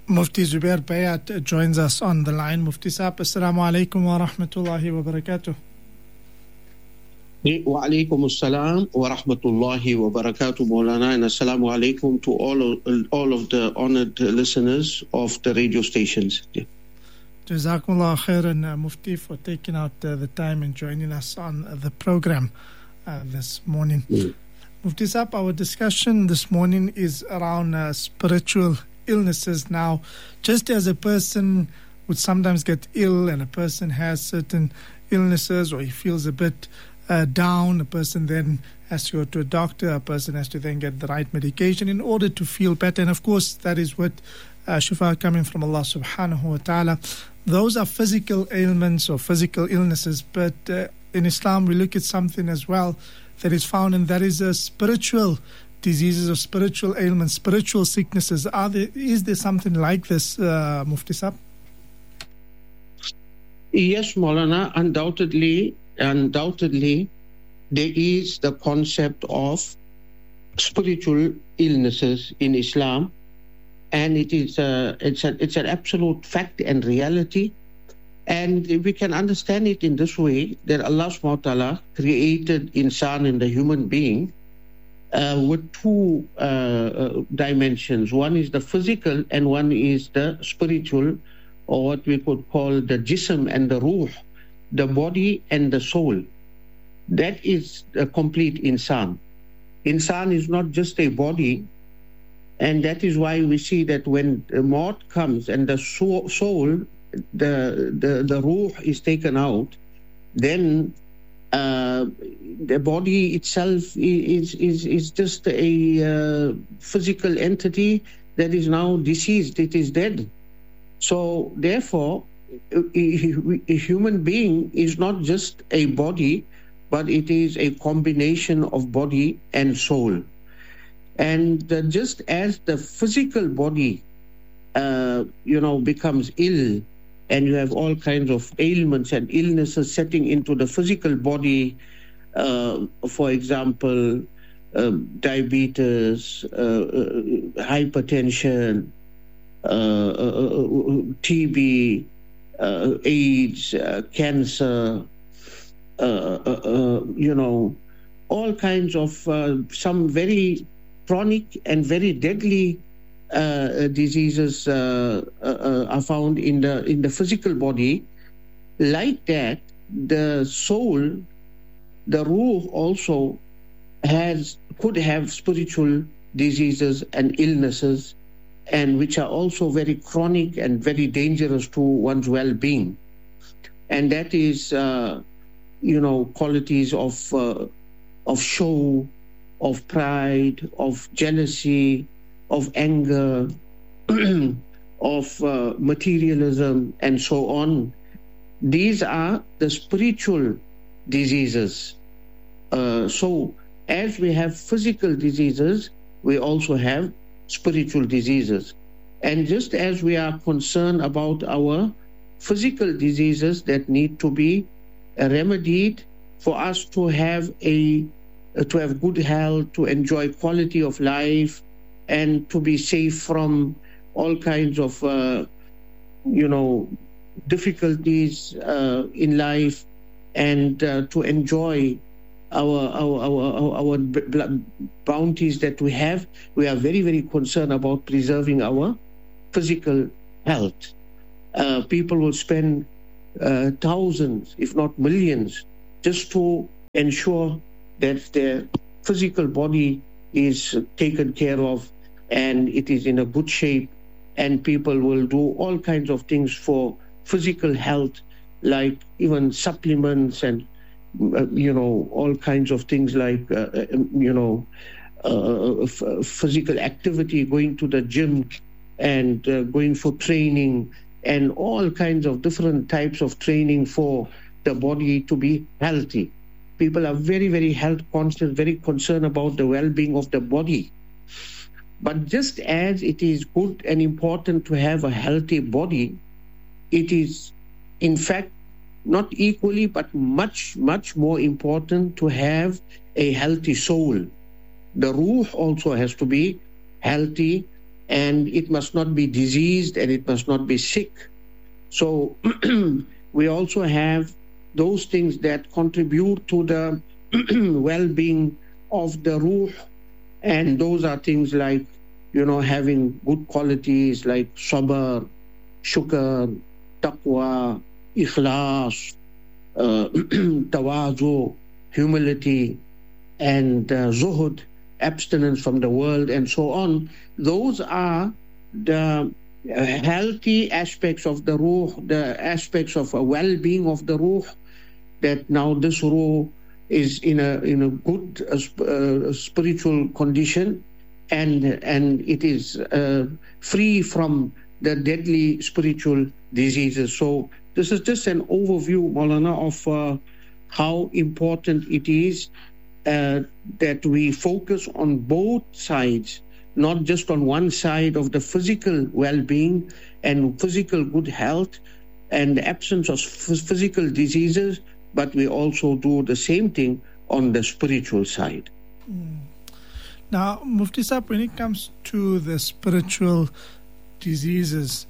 Mufti Zubair Bayat joins us on the line. Mufti Saab, Assalamu alaikum wa rahmatullahi wa barakatuh. Wa alaikum assalam wa rahmatullahi wa barakatuh, Maulana, and assalamu alaikum to all of the honored listeners of the radio stations. Jazakumullah khairan, Mufti, for taking out the time and joining us on the program this morning. Mufti Saab, our discussion this morning is around spiritual illnesses. Now, just as a person would sometimes get ill and a person has certain illnesses or he feels a bit down, a person then has to go to a doctor, a person has to then get the right medication in order to feel better. And of course, that is what shifa coming from Allah subhanahu wa ta'ala. Those are physical ailments or physical illnesses, but in Islam we look at something as well that is found, and that is spiritual diseases or spiritual ailments, spiritual sicknesses. Is there something like this, Mufti Saab? Yes, Maulana, undoubtedly, there is the concept of spiritual illnesses in Islam, and it's an absolute fact and reality. And we can understand it in this way, that Allah subhanahu wa ta'ala created insan and the human being with two dimensions. One is the physical and one is the spiritual, or what we could call the jism and the ruh, the body and the soul. That is a complete insan. Insan is not just a body, and that is why we see that when the maut comes and the soul, the ruh is taken out, then the body itself is just a physical entity that is now deceased, it is dead. So therefore, a human being is not just a body, but it is a combination of body and soul. And just as the physical body becomes ill, and you have all kinds of ailments and illnesses setting into the physical body, for example, diabetes, hypertension, TB, AIDS, cancer, all kinds of some very chronic and very deadly diseases are found in the physical body. Like that, the soul, the ruh also could have spiritual diseases and illnesses, and which are also very chronic and very dangerous to one's well-being. And that is, qualities of show, of pride, of jealousy, of anger, of materialism, and so on. These are the spiritual diseases. So as we have physical diseases, we also have spiritual diseases. And just as we are concerned about our physical diseases that need to be remedied for us to have good health, to enjoy quality of life, and to be safe from all kinds of, difficulties in life, and to enjoy our bounties that we have. We are very, very concerned about preserving our physical health. People will spend thousands, if not millions, just to ensure that their physical body is taken care of and it is in a good shape, and people will do all kinds of things for physical health, like even supplements and all kinds of things like physical activity, going to the gym and going for training, and all kinds of different types of training for the body to be healthy. People are very, very health conscious, very concerned about the well-being of the body. But just as it is good and important to have a healthy body, it is, in fact, not equally, but much, much more important to have a healthy soul. The ruh also has to be healthy, and it must not be diseased, and it must not be sick. So we also have those things that contribute to the well-being of the ruh, and those are things like, having good qualities like sabr, shukr, taqwa, ikhlas, tawazu, humility, and zuhud, abstinence from the world, and so on. Those are the healthy aspects of the ruh, the aspects of a well-being of the ruh, that now this ruh is in a good spiritual condition, and it is free from the deadly spiritual diseases. So this is just an overview, Maulana, of how important it is that we focus on both sides, not just on one side of the physical well-being and physical good health and the absence of physical diseases, but we also do the same thing on the spiritual side. Now, Mufti Sahib, when it comes to the spiritual diseases,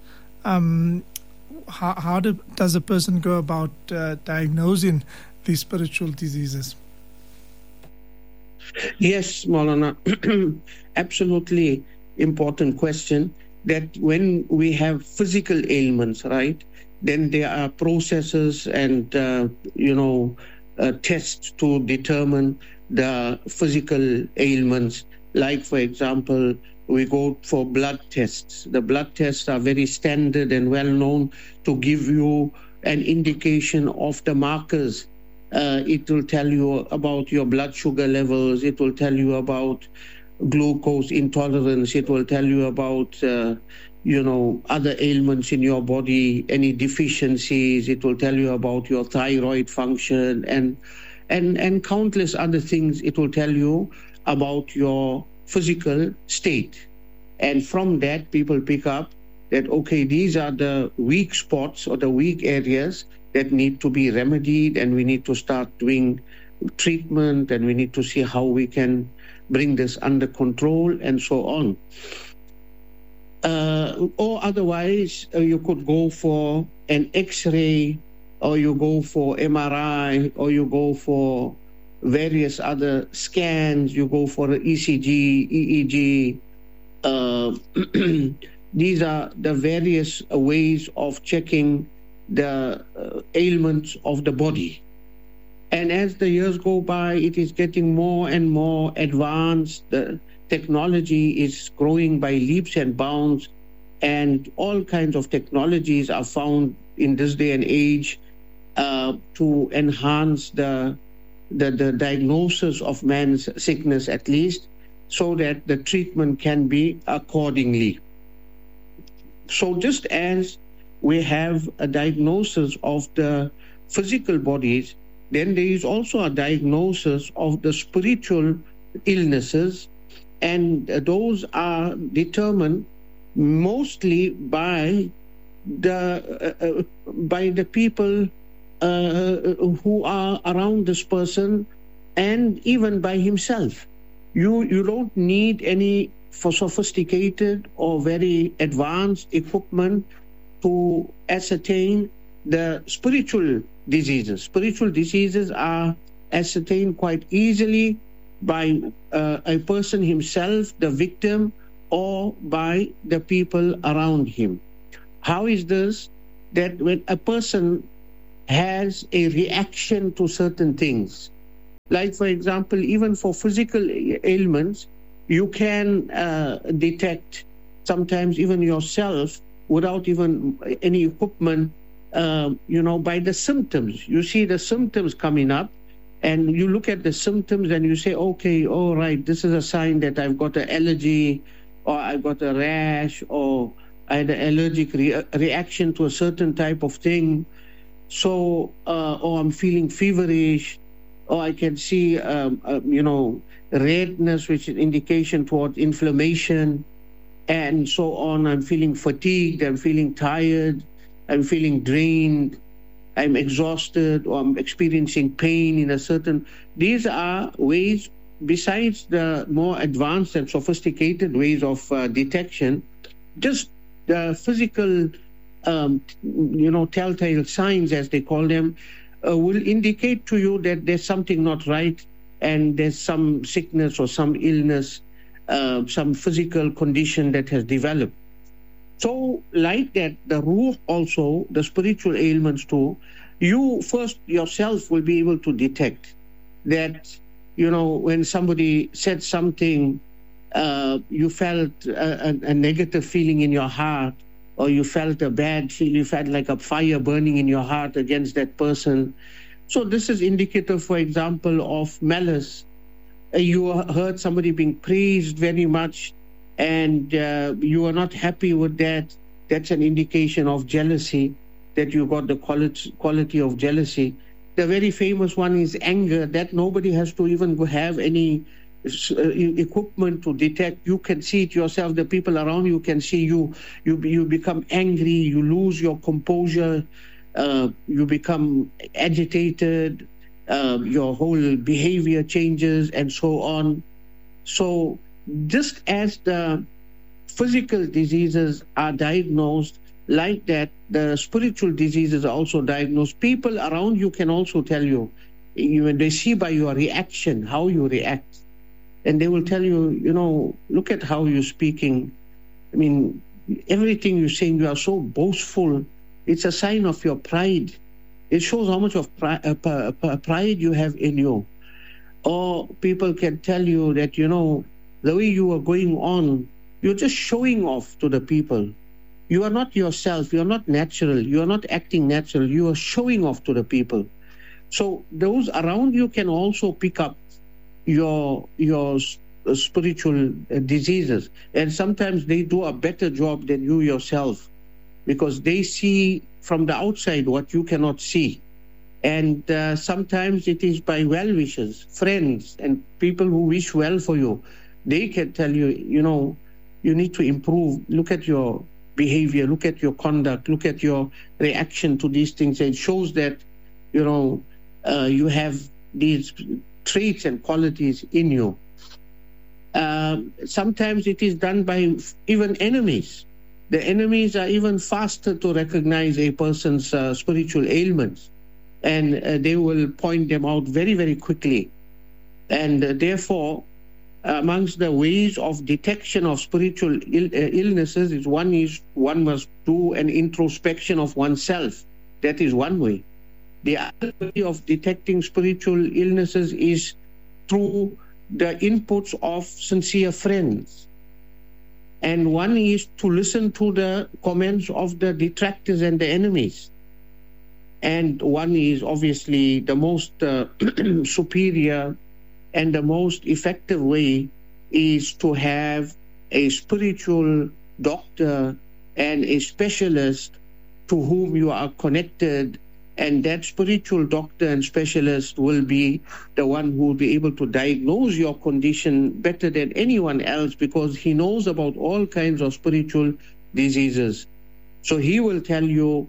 how does a person go about diagnosing these spiritual diseases? Yes, Maulana, absolutely important question. That when we have physical ailments, right, then there are processes and tests to determine the physical ailments. Like, for example, we go for blood tests. The blood tests are very standard and well known to give you an indication of the markers. It will tell you about your blood sugar levels. It will tell you about glucose intolerance. It will tell you about, other ailments in your body, any deficiencies. It will tell you about your thyroid function and countless other things. It will tell you about your physical state. And from that, people pick up that, okay, these are the weak spots or the weak areas that need to be remedied, and we need to start doing treatment, and we need to see how we can bring this under control, and so on. Or otherwise, you could go for an X-ray, or you go for MRI, or you go for various other scans, you go for an ECG, EEG. These are the various ways of checking the ailments of the body. And as the years go by, it is getting more and more advanced. The technology is growing by leaps and bounds, and all kinds of technologies are found in this day and age to enhance the diagnosis of man's sickness, at least, so that the treatment can be accordingly. So just as we have a diagnosis of the physical bodies, then there is also a diagnosis of the spiritual illnesses, and those are determined mostly by the people who are around this person, and even by himself. You don't need any sophisticated or very advanced equipment to ascertain the spiritual diseases. Spiritual diseases are ascertained quite easily by a person himself, the victim, or by the people around him. How is this? That when a person has a reaction to certain things, like, for example, even for physical ailments, you can detect sometimes even yourself without even any equipment, by the symptoms. You see the symptoms coming up, and you look at the symptoms and you say, okay, all right, this is a sign that I've got an allergy, or I've got a rash, or I had an allergic reaction to a certain type of thing. So, or I'm feeling feverish, or I can see, redness, which is indication toward inflammation, and so on. I'm feeling fatigued, I'm feeling tired, I'm feeling drained, I'm exhausted, or I'm experiencing pain in a certain... These are ways besides the more advanced and sophisticated ways of detection, just the physical, telltale signs, as they call them, will indicate to you that there's something not right and there's some sickness or some illness, some physical condition that has developed. So like that, the ruh also, the spiritual ailments too, you first yourself will be able to detect that, when somebody said something, you felt a negative feeling in your heart, or you felt a bad feeling, you felt like a fire burning in your heart against that person. So this is indicative, for example, of malice. You heard somebody being praised very much, and you are not happy with that. That's an indication of jealousy, that you got the quality of jealousy. The very famous one is anger, that nobody has to even have any equipment to detect. You can see it yourself. The people around you can see you become angry, you lose your composure, you become agitated, your whole behavior changes, and so on. So just as the physical diseases are diagnosed, like that, the spiritual diseases are also diagnosed. People around you can also tell you, when they see by your reaction, how you react. And they will tell you, look at how you're speaking. I mean, everything you're saying, you are so boastful. It's a sign of your pride. It shows how much of pride you have in you. Or people can tell you that, the way you are going on, you're just showing off to the people. You are not yourself. You are not natural. You are not acting natural. You are showing off to the people. So those around you can also pick up your spiritual diseases. And sometimes they do a better job than you yourself, because they see from the outside what you cannot see. And sometimes it is by well-wishers, friends, and people who wish well for you. They can tell you, you need to improve. Look at your behavior, look at your conduct, look at your reaction to these things. It shows that, you have these traits and qualities in you. Sometimes it is done by even enemies. The enemies are even faster to recognize a person's spiritual ailments, and they will point them out very, very quickly. And therefore, amongst the ways of detection of spiritual illnesses is one must do an introspection of oneself. That is one way. The other way of detecting spiritual illnesses is through the inputs of sincere friends. And one is to listen to the comments of the detractors and the enemies. And one is obviously the most superior and the most effective way is to have a spiritual doctor and a specialist to whom you are connected, and that spiritual doctor and specialist will be the one who will be able to diagnose your condition better than anyone else, because he knows about all kinds of spiritual diseases. So he will tell you,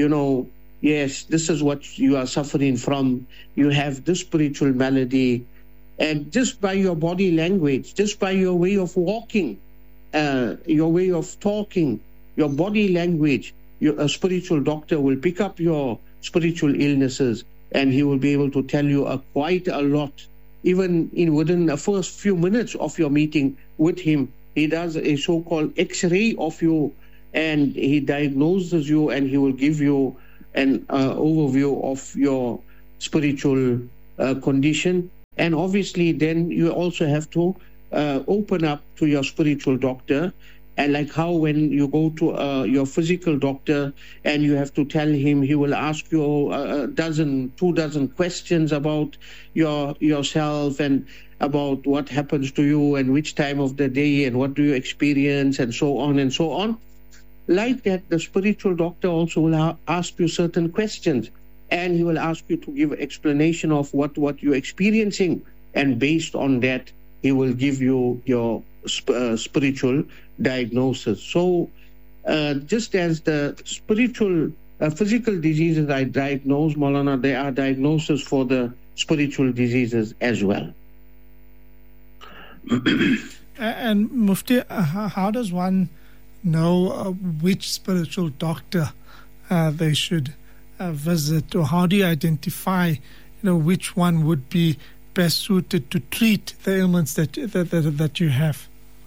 yes, this is what you are suffering from. You have this spiritual malady. And just by your body language, just by your way of walking, your way of talking, your body language, a spiritual doctor will pick up your spiritual illnesses, and he will be able to tell you quite a lot. Even within the first few minutes of your meeting with him, he does a so-called X-ray of you, and he diagnoses you, and he will give you an overview of your spiritual condition. And obviously then you also have to open up to your spiritual doctor. And like how when you go to your physical doctor and you have to tell him, he will ask you two dozen questions about yourself and about what happens to you and which time of the day and what do you experience and so on and so on. Like that, the spiritual doctor also will ask you certain questions, and he will ask you to give explanation of what you're experiencing, and based on that, he will give you your spiritual diagnosis. So just as the spiritual, physical diseases are diagnosed, Maulana, there are diagnoses for the spiritual diseases as well. And Mufti, how does one know which spiritual doctor they should visit, or how do you identify, which one would be best suited to treat the ailments that you have?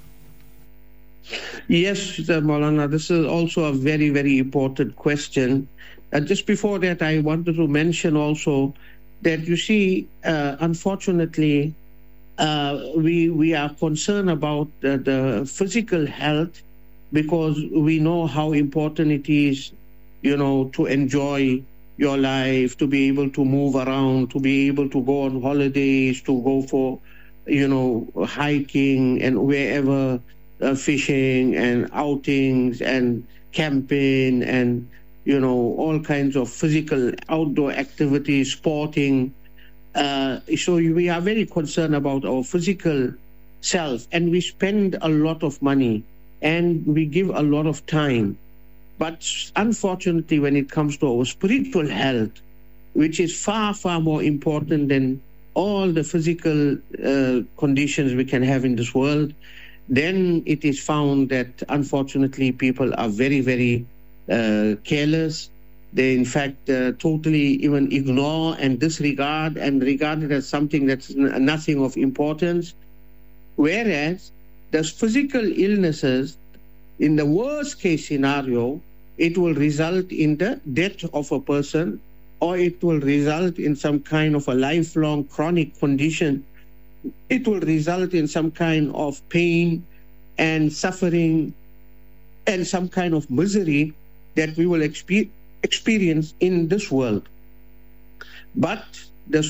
Yes, Maulana, this is also a very, very important question. Just before that, I wanted to mention also that, you see, unfortunately, we are concerned about the physical health, because we know how important it is, to enjoy your life, to be able to move around, to be able to go on holidays, to go for, hiking and wherever, fishing and outings and camping and, all kinds of physical outdoor activities, sporting. So we are very concerned about our physical self, and we spend a lot of money and we give a lot of time. But unfortunately, when it comes to our spiritual health, which is far, far more important than all the physical conditions we can have in this world, then it is found that unfortunately people are very, very careless. They, in fact, totally even ignore and disregard and regard it as something that's nothing of importance. Whereas the physical illnesses, in the worst case scenario, it will result in the death of a person, or it will result in some kind of a lifelong chronic condition. It will result in some kind of pain and suffering and some kind of misery that we will experience in this world. But the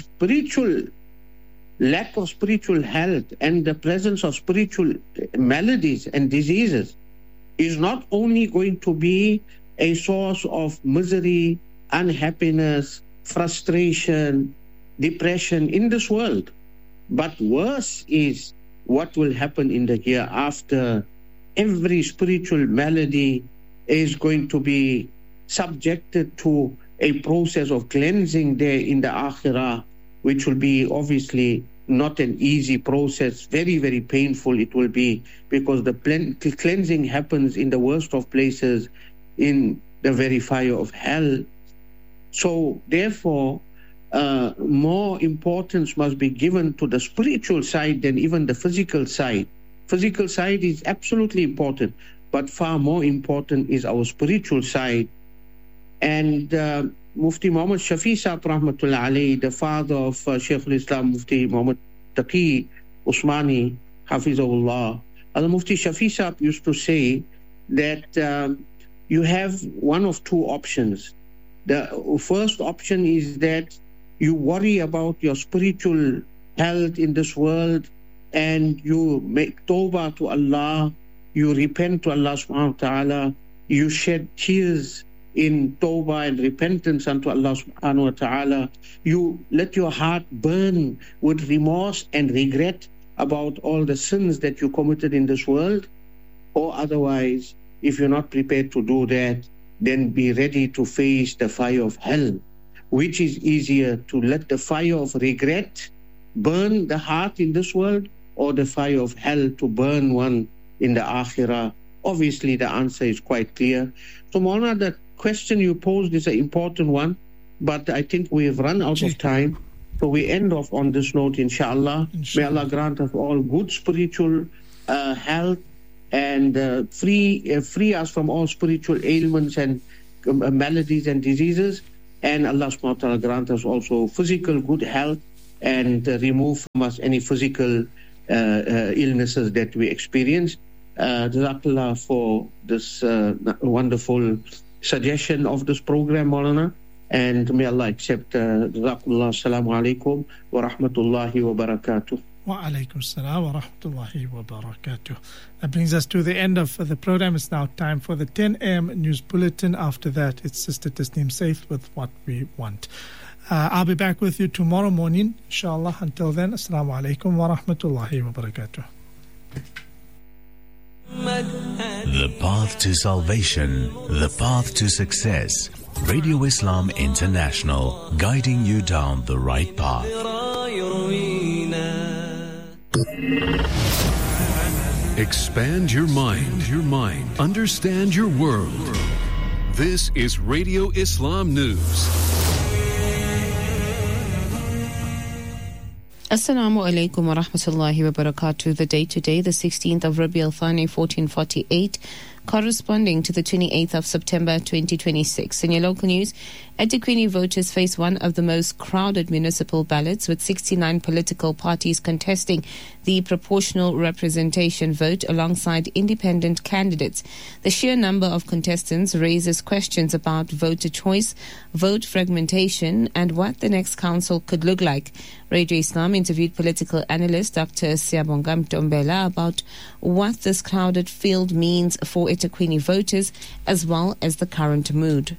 lack of spiritual health and the presence of spiritual maladies and diseases is not only going to be a source of misery, unhappiness, frustration, depression in this world, but worse is what will happen in the hereafter. Every spiritual malady is going to be subjected to a process of cleansing there in the akhirah, which will be obviously not an easy process, very, very painful it will be, because the cleansing happens in the worst of places, in the very fire of hell. So therefore, more importance must be given to the spiritual side than even the physical side. Physical side is absolutely important, but far more important is our spiritual side. And Mufti Muhammad Shafi Sahib Rahmatullah Alayhi, the father of Shaykh al-Islam Mufti Muhammad Taqi Usmani Hafizahullah, Al-Mufti Shafi Sahib used to say that you have one of two options. The first option is that you worry about your spiritual health in this world and you make tawbah to Allah, you repent to Allah subhanahu wa ta'ala, you shed tears in tawbah and repentance unto Allah subhanahu wa ta'ala, you let your heart burn with remorse and regret about all the sins that you committed in this world. Or otherwise, if you're not prepared to do that, then be ready to face the fire of hell. Which is easier, to let the fire of regret burn the heart in this world, or the fire of hell to burn one in the akhirah? Obviously, the answer is quite clear. So, Maulana, the question you posed is an important one, but I think we have run out of time. So we end off on this note, inshallah. May Allah grant us all good spiritual health and free us from all spiritual ailments and maladies and diseases. And Allah subhanahu wa ta'ala grant us also physical good health and remove from us any physical illnesses that we experience. Jazakallah for this wonderful suggestion of this program, Maulana. And may Allah accept. Jazakallah. Assalamu alaikum wa rahmatullahi wa barakatuh. Wa alaikum assalam wa rahmatullahi wa barakatuh. That brings us to the end of the program. It's now time for the 10 a.m. news bulletin. After that, it's Sister Tasneem Saif with What We Want. I'll be back with you tomorrow morning, inshallah. Until then, assalamu alaikum wa rahmatullahi wa barakatuh. The path to salvation, the path to success. Radio Islam International, guiding you down the right path. Expand your mind. Understand your world. This is Radio Islam News. Assalamu alaikum wa rahmatullahi wa barakatuh. The date today, the 16th of Rabi al-Thani 1448, corresponding to the 28th of September 2026. In your local news, eThekwini voters face one of the most crowded municipal ballots, with 69 political parties contesting the proportional representation vote alongside independent candidates. The sheer number of contestants raises questions about voter choice, vote fragmentation, and what the next council could look like. Radio Islam interviewed political analyst Dr. Siyabonga Mtombela about what this crowded field means for eThekwini voters, as well as the current mood.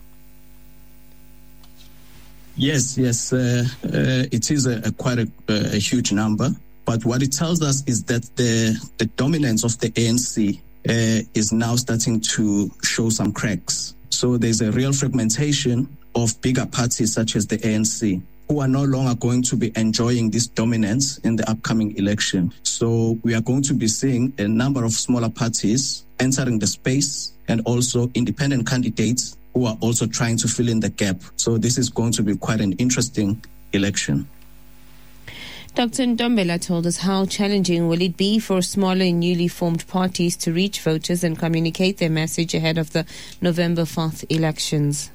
Yes, it is quite a huge number. But what it tells us is that the dominance of the ANC is now starting to show some cracks. So there's a real fragmentation of bigger parties such as the ANC, who are no longer going to be enjoying this dominance in the upcoming election. So we are going to be seeing a number of smaller parties entering the space, and also independent candidates who are also trying to fill in the gap. So this is going to be quite an interesting election. Dr. Ndombela told us how challenging will it be for smaller newly formed parties to reach voters and communicate their message ahead of the November 4th elections.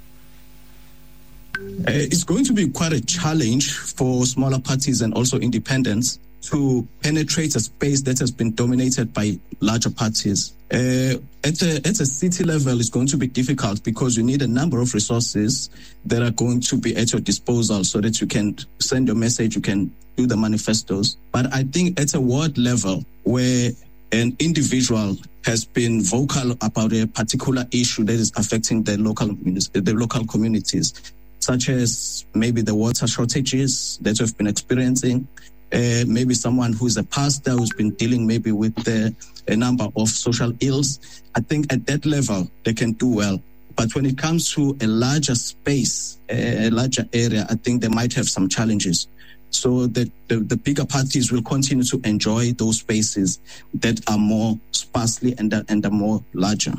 It's going to be quite a challenge for smaller parties and also independents to penetrate a space that has been dominated by larger parties. At a city level, it's going to be difficult because you need a number of resources that are going to be at your disposal so that you can send your message, you can do the manifestos. But I think at a ward level, where an individual has been vocal about a particular issue that is affecting the local communities, such as maybe the water shortages that we've been experiencing, maybe someone who's a pastor who's been dealing maybe with a number of social ills. I think at that level, they can do well. But when it comes to a larger space, a larger area, I think they might have some challenges. So the bigger parties will continue to enjoy those spaces that are more sparsely and are more larger.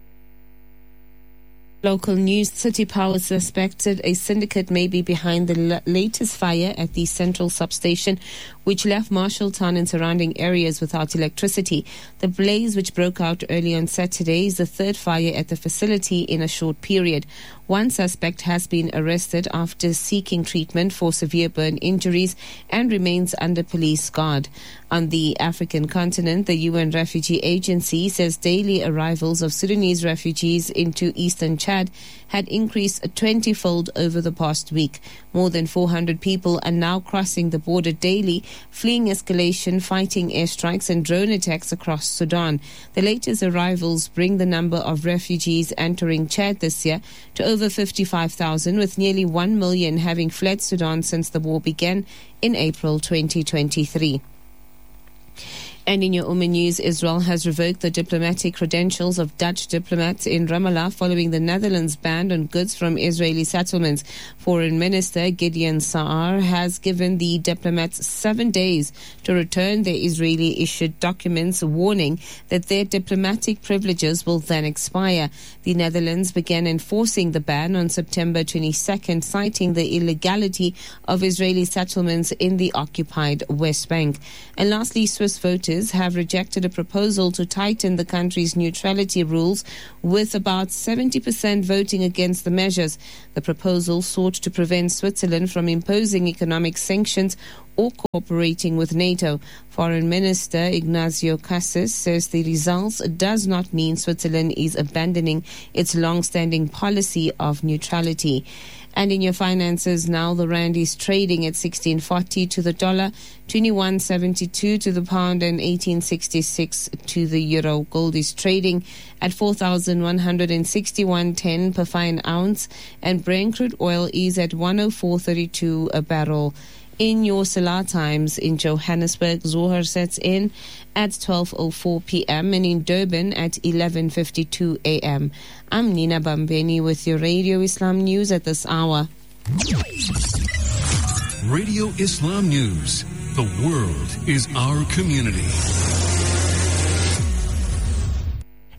Local news, City Power suspected a syndicate may be behind the latest fire at the central substation, which left Marshalltown and surrounding areas without electricity. The blaze, which broke out early on Saturday, is the third fire at the facility in a short period. One suspect has been arrested after seeking treatment for severe burn injuries and remains under police guard. On the African continent, the UN Refugee Agency says daily arrivals of Sudanese refugees into eastern Chad had increased 20-fold over the past week. More than 400 people are now crossing the border daily, fleeing escalation, fighting airstrikes and drone attacks across Sudan. The latest arrivals bring the number of refugees entering Chad this year to over 55,000, with nearly 1 million having fled Sudan since the war began in April 2023. And in your Oman news, Israel has revoked the diplomatic credentials of Dutch diplomats in Ramallah following the Netherlands' ban on goods from Israeli settlements. Foreign Minister Gideon Saar has given the diplomats 7 days to return their Israeli-issued documents, warning that their diplomatic privileges will then expire. The Netherlands began enforcing the ban on September 22nd, citing the illegality of Israeli settlements in the occupied West Bank. And lastly, Swiss voters have rejected a proposal to tighten the country's neutrality rules, with about 70% voting against the measures. The proposal sought to prevent Switzerland from imposing economic sanctions or cooperating with NATO. Foreign Minister Ignacio Cassis says the results does not mean Switzerland is abandoning its long-standing policy of neutrality. And in your finances now, the rand is trading at 16.40 to the dollar, 21.72 to the pound and 18.66 to the euro. Gold is trading at 4,161.10 per fine ounce, and Brent crude oil is at 104.32 a barrel. In your Salah times in Johannesburg, Zohar sets in at 12:04 p.m. and in Durban at 11:52 a.m. I'm Nina Bambeni with your Radio Islam News at this hour. Radio Islam News. The world is our community.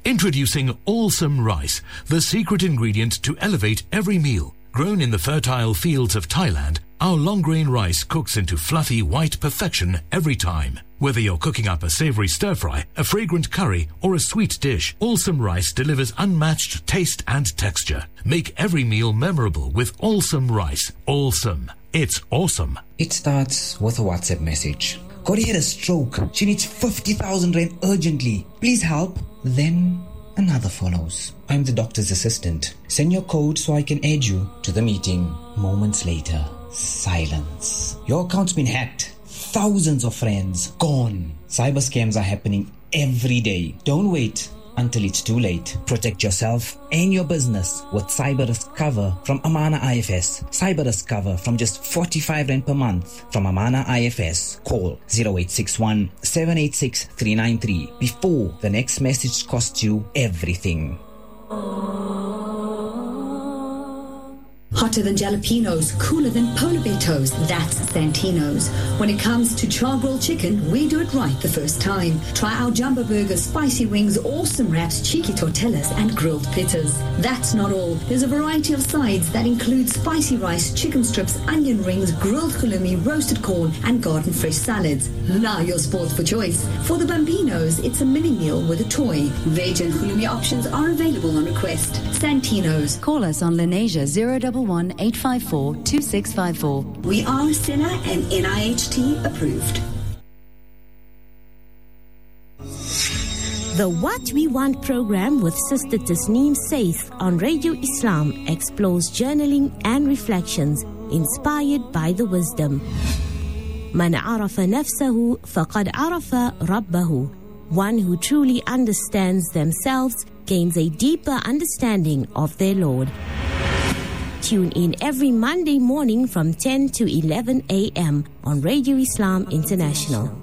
Introducing Allsome Rice, the secret ingredient to elevate every meal. Grown in the fertile fields of Thailand, our long-grain rice cooks into fluffy white perfection every time. Whether you're cooking up a savory stir-fry, a fragrant curry, or a sweet dish, Allsome Rice delivers unmatched taste and texture. Make every meal memorable with Allsome Rice. Allsome. It's awesome. It starts with a WhatsApp message. Corey had a stroke. She needs 50,000 rand urgently. Please help. Then another follows. I'm the doctor's assistant. Send your code so I can add you to the meeting. Moments later, silence. Your account's been hacked. Thousands of friends gone. Cyber scams are happening every day. Don't wait until it's too late. Protect yourself and your business with cyber risk cover from Amana IFS. Cyber risk cover from just 45 Rand per month from Amana IFS. Call 0861 786 393 before the next message costs you everything. Hotter than jalapenos, cooler than polar bear toes, that's Santino's. When it comes to char-grilled chicken, we do it right the first time. Try our jumbo burgers, spicy wings, awesome wraps, cheeky tortillas, and grilled pittas. That's not all. There's a variety of sides that include spicy rice, chicken strips, onion rings, grilled halloumi, roasted corn, and garden fresh salads. Now your sports for choice. For the Bambinos, it's a mini meal with a toy. Veg and halloumi options are available on request. Santino's. Call us on Lenasia 011-854-2654. We are SINA and NIHT approved. The What We Want program with Sister Tasneem Saith on Radio Islam explores journaling and reflections inspired by the wisdom. Man arafa nafsahu faqad arafa rabbahu. One who truly understands themselves gains a deeper understanding of their Lord. Tune in every Monday morning from 10 to 11 a.m. on Radio Islam International.